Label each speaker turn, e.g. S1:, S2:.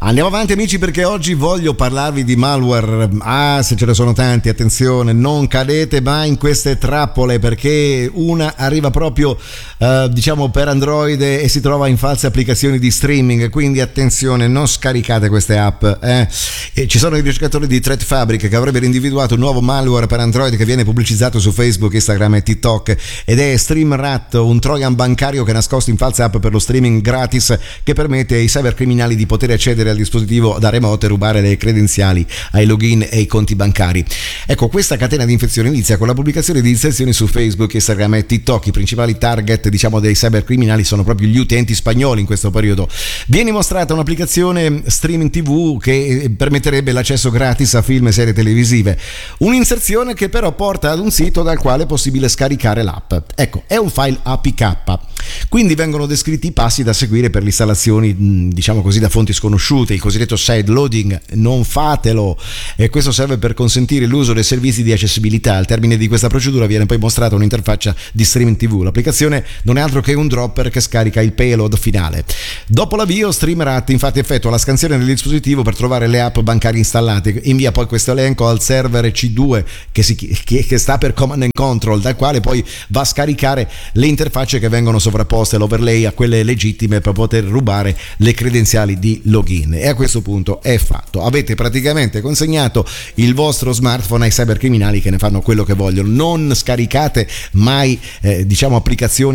S1: Andiamo avanti amici, perché oggi voglio parlarvi di malware. Se ce ne sono tanti, attenzione, non cadete mai in queste trappole, perché una arriva proprio per Android e si trova in false applicazioni di streaming, quindi attenzione, non scaricate queste app. E ci sono i ricercatori di Threat Fabric che avrebbero individuato un nuovo malware per Android che viene pubblicizzato su Facebook, Instagram e TikTok, ed è StreamRat, un trojan bancario che è nascosto in false app per lo streaming gratis, che permette ai cybercriminali di poter accedere al dispositivo da remoto e rubare le credenziali ai login e ai conti bancari. Ecco, questa catena di infezione inizia con la pubblicazione di inserzioni su Facebook, Instagram e TikTok. I principali target dei cybercriminali sono proprio gli utenti spagnoli in questo periodo. Viene mostrata un'applicazione streaming TV che permetterebbe l'accesso gratis a film e serie televisive, un'inserzione che però porta ad un sito dal quale è possibile scaricare l'app. Ecco, è un file APK, quindi vengono descritti i passi da seguire per le installazioni da fonti sconosciute, il cosiddetto side loading. Non fatelo, e questo serve per consentire l'uso dei servizi di accessibilità. Al termine di questa procedura viene poi mostrata un'interfaccia di streaming TV. L'applicazione non è altro che un dropper che scarica il payload finale. Dopo l'avvio, StreamRat infatti effettua la scansione del dispositivo per trovare le app bancarie installate, invia poi questo elenco al server C2 che sta per Command and Control, dal quale poi va a scaricare le interfacce che vengono sovrapposte, l'overlay, a quelle legittime per poter rubare le credenziali di login. E a questo punto è fatto, avete praticamente consegnato il vostro smartphone ai cybercriminali che ne fanno quello che vogliono. Non scaricate mai applicazioni